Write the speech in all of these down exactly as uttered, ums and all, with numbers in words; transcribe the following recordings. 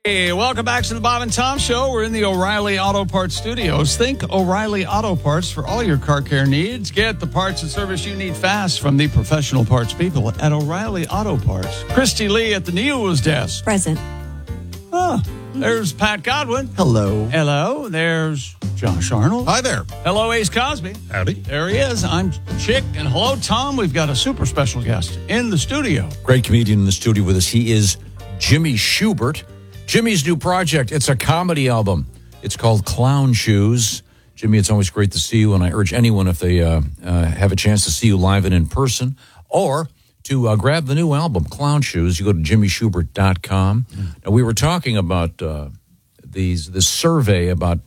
Hey, welcome back to the Bob and Tom Show. We're in the O'Reilly Auto Parts studios. Think O'Reilly Auto Parts for all your car care needs. Get the parts and service you need fast from the professional parts people at O'Reilly Auto Parts. Christy Lee at the news desk. Present. Oh, there's Pat Godwin. Hello. Hello. There's Josh Arnold. Hi there. Hello, Ace Cosby. Howdy. There he is. I'm Chick. And hello, Tom. We've got a super special guest in the studio. Great comedian in the studio with us. He is Jimmy Schubert. Jimmy's new project, it's a comedy album. It's called Clown Shoes. Jimmy, it's always great to see you, and I urge anyone, if they uh, uh, have a chance to see you live and in person, or to uh, grab the new album, Clown Shoes, you go to jimmy schubert dot com. Mm. Now, we were talking about uh, these this survey about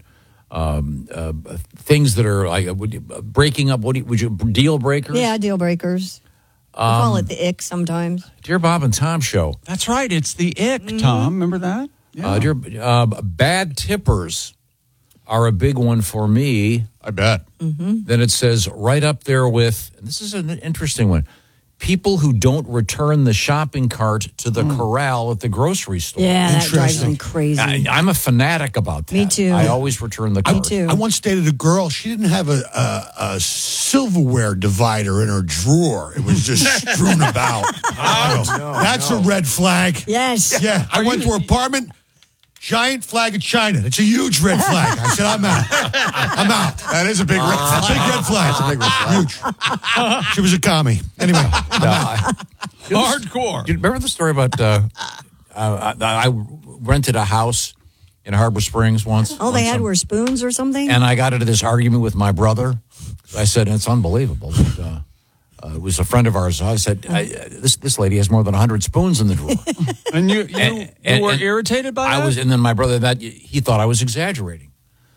um, uh, things that are like would you, uh, breaking up, what do you, would you, deal breakers? Yeah, deal breakers. We Um, call it the ick sometimes. Dear Bob and Tom Show. That's right. It's the ick, mm-hmm. Tom. Remember that? Yeah. Uh, dear, uh, bad tippers are a big one for me. I bet. Mm-hmm. Then it says right up there with, and this is an interesting one, people who don't return the shopping cart to the mm. corral at the grocery store. Yeah, that drives me crazy. I, I'm a fanatic about that. Me too. I always return the cart. Me too. I once dated a girl. She didn't have a, a, a silverware divider in her drawer. It was just strewn about. Oh, no, That's no. a red flag. Yes. Yeah, I went to her apartment. Giant flag of China. It's a huge red flag. I said, I'm out. I'm out. That is a big red flag. Big red flag. That's a big red flag. Huge. She was a commie. Anyway. No, I- Hardcore. You remember the story about uh, uh, I, I rented a house in Harbor Springs once? All they once had some- were spoons or something? And I got into this argument with my brother. I said, it's unbelievable. But, uh, uh, it was a friend of ours. I said, I, uh, this this lady has more than one hundred spoons in the drawer. And you, you, And- you and- were and irritated by that? I was, and then my brother, that he thought I was exaggerating.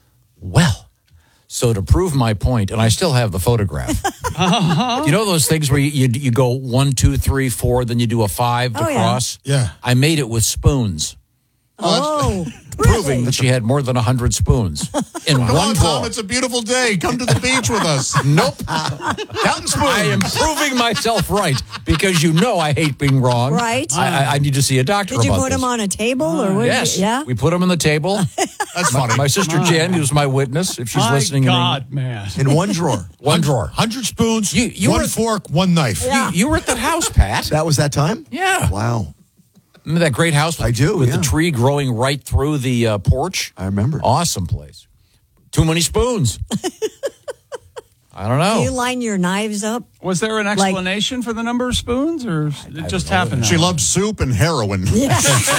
Well, so to prove my point, and I still have the photograph. Uh-huh. You know those things where you, you you go one, two, three, four, then you do a five to Oh, yeah. cross? Yeah. I made it with spoons, Oh, proving really? that she had more than one hundred spoons in Come one on, drawer. Tom. It's a beautiful day. Come to the beach with us. Nope. Counting spoons. I am proving myself right because you know I hate being wrong. Right. I, I, I need to see a doctor Did you about put this. them on a table? or what? Yes. Yeah? We put them on the table. That's My, funny. my sister Jen was my witness if she's My listening. God, man. In one drawer. One drawer. one hundred spoons, You- you one were- fork, one knife. Yeah. You, you were at that house, Pat. That was that time? Yeah. Wow. Remember that great house? With, I do, With yeah. the tree growing right through the uh, porch? I remember. Awesome place. Too many spoons. I don't Do you know. line your knives up? Was there an explanation for the number of spoons, or it just happened? She that way? loves soup and heroin. Yeah.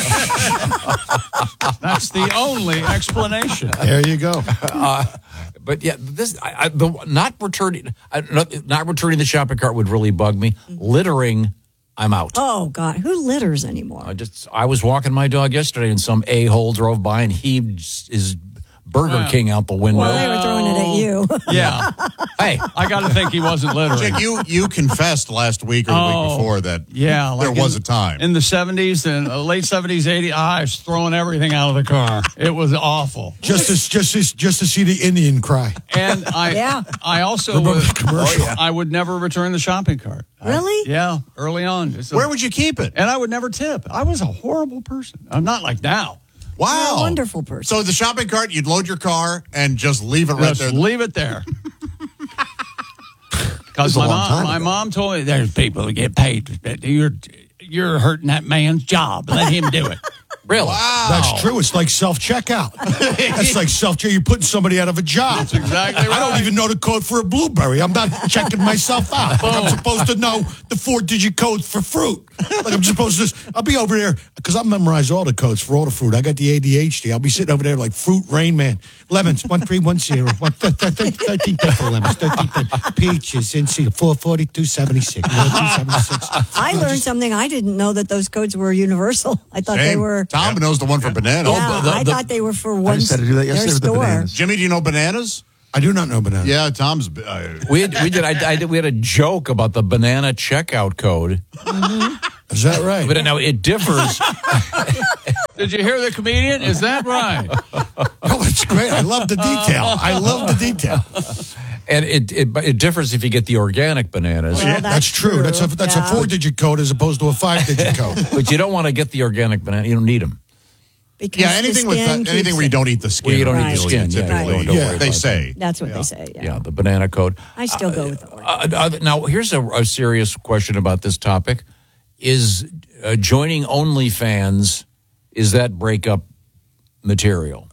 That's the only explanation. There you go. Uh, but yeah, this I, I, the not returning I, not, not returning the shopping cart would really bug me. Littering, I'm out. Oh, God. Who litters anymore? I just I was walking my dog yesterday, and some a hole drove by and heaved his Burger Wow. King out the window. Well, they were throwing it at you. Yeah. Hey, I got to think he wasn't littering. Chick, you, you confessed last week or the Oh, week before that Yeah. like there was in- a time. In the seventies and uh, late seventies, eighties, I was throwing everything out of the car. It was awful. Just to, just, to, just to see the Indian cry. And I Yeah. I also Remember would, the commercial? I would never return the shopping cart. I- Really? yeah, early on. It's a- Where would you keep it? and I would never tip. I was a horrible person. I'm not like now. Wow. You're a wonderful person. So the shopping cart, you'd load your car and just leave it right Just there. leave it there. Because a my long mom, time my ago. mom told me there's people who get paid. You're you're hurting that man's job. Let him do it. really? Wow. That's true. It's like self-checkout. That's like self-checkout. You're putting somebody out of a job. That's exactly I don't right. even know the code for a blueberry. I'm not checking myself out. Like I'm supposed to know the four-digit code for fruit. Like I'm supposed to just, I'll be over there, because I memorize all the codes for all the fruit. I got the A D H D. I'll be sitting over there like Fruit Rain Man. Lemons, one three one zero. One, th- th- th- thirteen pepper lemons. thirteen pepper. Peaches, in C, four forty-two seventy-six. two seventy-six. I learned something. I didn't know that those codes were universal. I thought they Same. were. Tom knows the one for bananas. Yeah, the- I the- thought they were for one. I just had to do that their yesterday with the store. bananas. Jimmy, do you know bananas? I do not know banana. Yeah, Tom's. Uh, We had, we did. I, I did. We had a joke about the banana checkout code, Is that right? but now it differs. Did you hear the comedian? Is that right? Oh, it's great. I love the detail. I love the detail. And it, it but it differs if you get the organic bananas. Well, Yeah, that's, true. That's a that's Yeah. a four-digit code as opposed to a five-digit code. But you don't want to get the organic banana. You don't need them. Because Yeah, the anything with skin that, anything keeps where you it. don't eat the skin. Where you don't or eat the peel, skin, yeah, typically, don't- don't worry they about say. That's what they say. Yeah. Yeah, the banana code. I still go with the orange. Uh, uh, now, here's a, a serious question about this topic: Is uh, joining OnlyFans, is that breakup material?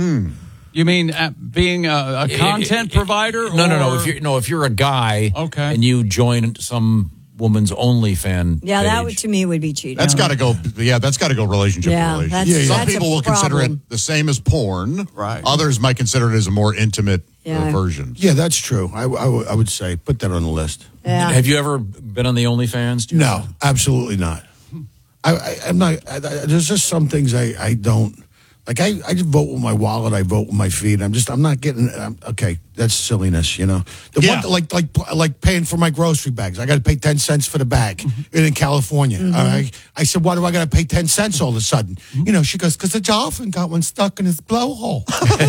You mean uh, being a, a content It- it- provider? No, no, no. or- If you're no, if you're a guy, Okay. and you join some woman's OnlyFans, Yeah, that would, page, to me would be cheating. That's got to go. Yeah, that's got to go relationship Yeah, to relationship. that's- Yeah, Some that's a people will consider problem. it the same as porn. Right. Others might consider it as a more intimate Yeah. uh, version. Yeah, that's true. I, I, would- I would say put that on the list. Yeah. Have you ever been on the OnlyFans? Do you No, absolutely not. I, I, I'm not. I, I, there's just some things I, I don't like. I, I just vote with my wallet. I vote with my feet. I'm just. I'm not getting. I'm, okay, that's silliness. You know. The Yeah. one like like like paying for my grocery bags. I got to pay ten cents for the bag in California. All right. I said, why do I got to pay ten cents all of a sudden? You know. She goes, because the dolphin got one stuck in his blowhole.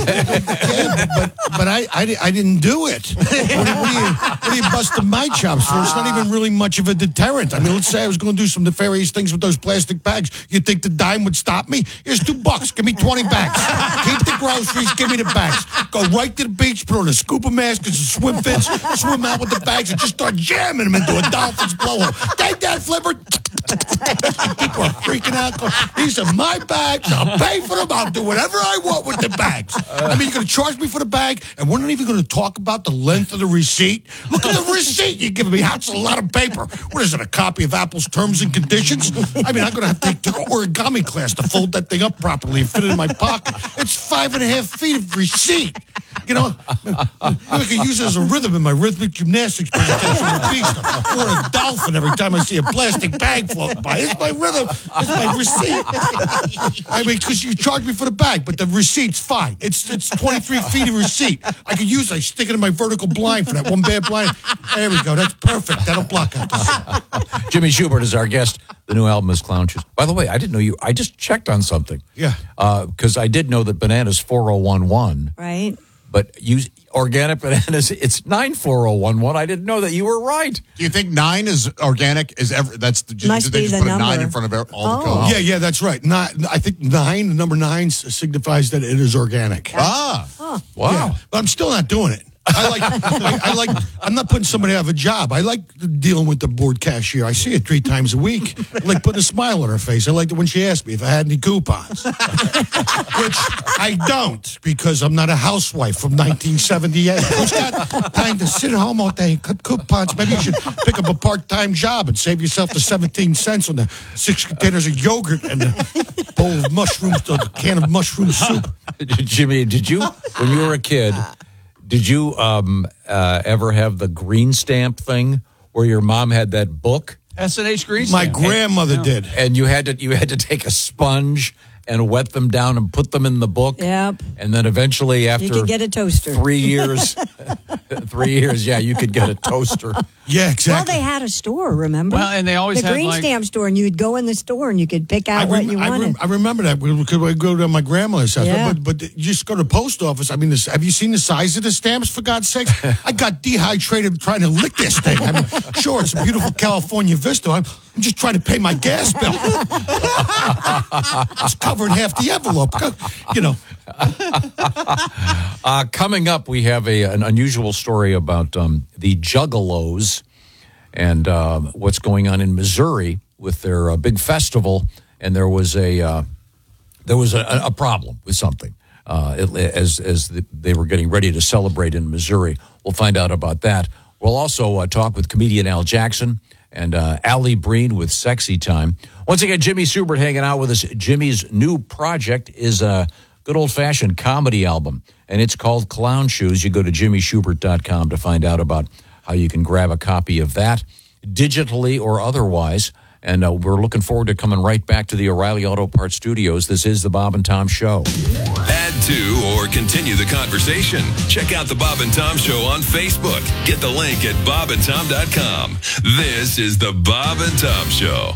Yeah, but but I, I, di- I didn't do it. What, do- what, are you, what are you busting my chops for? It's not even really much of a deterrent. I mean, let's say I was going to do some nefarious things with those plastic bags. You think the dime would stop me? Here's two bucks. Give me twenty bags. Keep the groceries. Give me the bags. Go right to the beach. Put on a scuba mask and some swim fins. Swim out with the bags and just start jamming them into a dolphin's blowhole. Take that, Flipper. People are freaking out. Going, these are my bags. I'll pay for them. I'll do whatever I want with the bags. I mean, you're going to charge me for the bag, and we're not even going to talk about the length of the receipt. Look at the receipt you're giving me. That's a lot of paper. What is it, a copy of Apple's terms and conditions? I mean, I'm going to have to take to origami class to fold that thing up properly and fit it in my pocket. It's five and a half feet of receipt. You know, I could use it as a rhythm in my rhythmic gymnastics presentation with beast or a dolphin every time I see a plastic bag float by. It's my rhythm. It's my receipt. I mean, because you charge me for the bag, but the receipt's fine. It's it's twenty-three feet of receipt. I could use it. I stick it in my vertical blind for that one bad blind. There we go. That's perfect. That'll block out the sun. Jimmy Schubert is our guest. The new album is Clown Shoes. By the way, I didn't know you. I just checked on something. Yeah. Because I did know that bananas four oh one one, Right? but use organic bananas. It's nine four oh one one. I didn't know that you were right. Do you think nine is organic? Is ever that's the, Must did they be just the put a nine number. in front of all Oh. the codes? Yeah, yeah, that's right. Not, I think nine, the number nine signifies that it is organic. Ah, Wow. Yeah, but I'm still not doing it. I like, I, I like, I'm not putting somebody out of a job. I like dealing with the board cashier. I see it three times a week. I like putting a smile on her face. I liked it when she asked me if I had any coupons, which I don't because I'm not a housewife from nineteen seventy-eight. Who's got time to sit at home all day and cut coupons? Maybe you should pick up a part-time job and save yourself the seventeen cents on the six containers of yogurt and the bowl of mushrooms, the can of mushroom soup. Jimmy, did you, when you were a kid, did you um, uh, ever have the green stamp thing where your mom had that book S and H Green My Stamp. grandmother did. and you had to you had to take a sponge and wet them down and put them in the book? Yep. And then eventually, after You could get a toaster. three years, three years, yeah, you could get a toaster. Yeah, Well, exactly. they had a store, remember? Well, and they always the had, green like- stamp store, and you'd go in the store and you could pick out I, what rem- you I, wanted. rem- I remember that because we go to my grandmother's house. Yeah. But, but you just go to the post office. I mean, this, have you seen the size of the stamps, for God's sake? I got dehydrated trying to lick this thing. I mean, sure, it's a beautiful California vista. I'm, I'm just trying to pay my gas bill. It's covering half the envelope. You know. Uh, coming up, we have a, an unusual story about um, the Juggalos and uh, what's going on in Missouri with their uh, big festival. And there was a uh, there was a, a problem with something uh, it, as as the, they were getting ready to celebrate in Missouri. We'll find out about that. We'll also uh, talk with comedian Al Jackson and uh, Allie Breen with Sexy Time. Once again, Jimmy Schubert hanging out with us. Jimmy's new project is a good old-fashioned comedy album, and it's called Clown Shoes. You go to jimmy schubert dot com to find out about how you can grab a copy of that, digitally or otherwise. And uh, we're looking forward to coming right back to the O'Reilly Auto Parts Studios. This is the Bob and Tom Show. Add to or continue the conversation. Check out the Bob and Tom Show on Facebook. Get the link at bob and tom dot com. This is the Bob and Tom Show.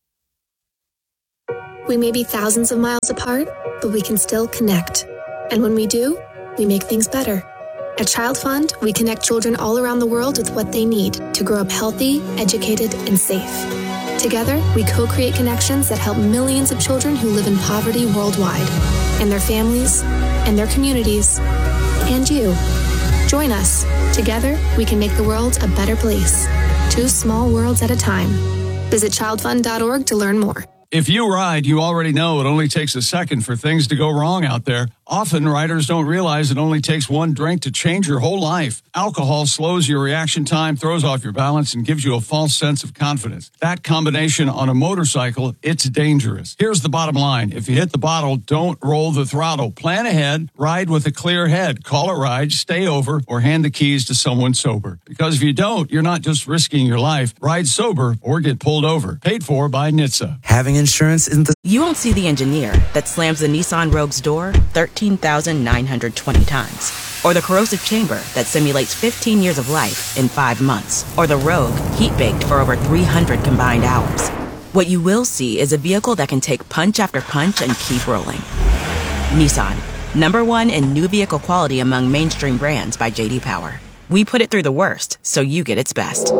We may be thousands of miles apart, but we can still connect. And when we do, we make things better. At Child Fund, we connect children all around the world with what they need to grow up healthy, educated, and safe. Together, we co-create connections that help millions of children who live in poverty worldwide, and their families, and their communities, and you. Join us. Together, we can make the world a better place. Two small worlds at a time. Visit child fund dot org to learn more. If you ride, you already know it only takes a second for things to go wrong out there. Often, riders don't realize it only takes one drink to change your whole life. Alcohol slows your reaction time, throws off your balance, and gives you a false sense of confidence. That combination on a motorcycle, it's dangerous. Here's the bottom line. If you hit the bottle, don't roll the throttle. Plan ahead, ride with a clear head. Call a ride, stay over, or hand the keys to someone sober. Because if you don't, you're not just risking your life. Ride sober or get pulled over. Paid for by N H T S A. Having insurance isn't the... You won't see the engineer that slams the Nissan Rogue's door thirteen thousand nine hundred twenty times. Or the corrosive chamber that simulates fifteen years of life in five months. Or the Rogue heat-baked for over three hundred combined hours. What you will see is a vehicle that can take punch after punch and keep rolling. Nissan, number one in new vehicle quality among mainstream brands by J D Power. We put it through the worst, so you get its best.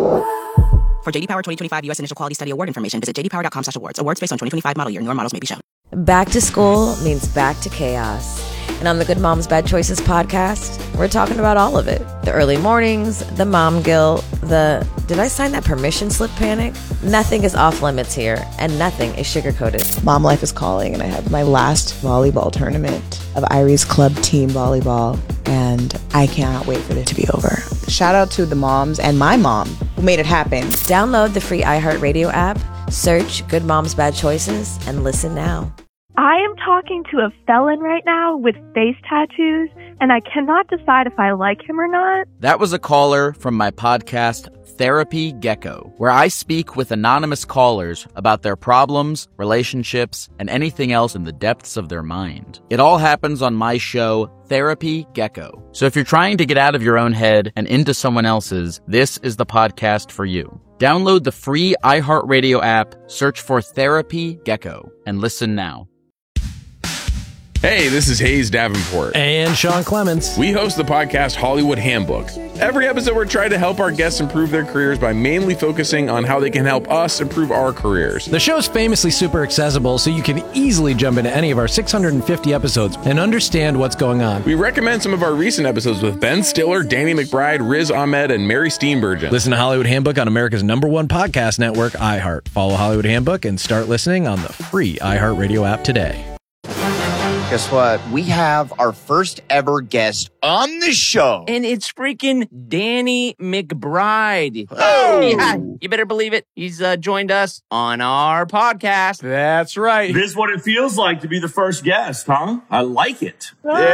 For J D Power twenty twenty-five U S Initial Quality Study Award information, visit j d power dot com slash awards. Awards based on twenty twenty-five model year. Newer models may be shown. Back to school means back to chaos. And on the Good Moms Bad Choices podcast, we're talking about all of it. The early mornings, the mom guilt, the did I sign that permission slip panic? Nothing is off limits here, and nothing is sugar-coated. Mom life is calling, and I have my last volleyball tournament of Irie's club team volleyball, and I cannot wait for it to be over. Shout out to the moms and my mom who made it happen. Download the free iHeartRadio app, search Good Moms Bad Choices, and listen now. I am talking to a felon right now with face tattoos, and I cannot decide if I like him or not. That was a caller from my podcast, Therapy Gecko, where I speak with anonymous callers about their problems, relationships, and anything else in the depths of their mind. It all happens on my show, Therapy Gecko. So if you're trying to get out of your own head and into someone else's, this is the podcast for you. Download the free iHeartRadio app, search for Therapy Gecko, and listen now. Hey, this is Hayes Davenport. And Sean Clements. We host the podcast Hollywood Handbook. Every episode, we're trying to help our guests improve their careers by mainly focusing on how they can help us improve our careers. The show's famously super accessible, so you can easily jump into any of our six hundred fifty episodes and understand what's going on. We recommend some of our recent episodes with Ben Stiller, Danny McBride, Riz Ahmed, and Mary Steenburgen. Listen to Hollywood Handbook on America's number one podcast network, iHeart. Follow Hollywood Handbook and start listening on the free iHeartRadio app today. Guess what? We have our first ever guest on the show. And it's freaking Danny McBride. Oh! Yeah, you better believe it. He's uh, joined us on our podcast. That's right. This is what it feels like to be the first guest, huh? I like it.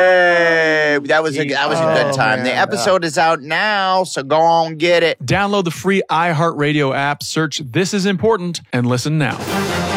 Yay! That was a, that was a good time. Oh, the man. episode is out now, so go on, get it. Download the free iHeartRadio app, search This Is Important, and listen now.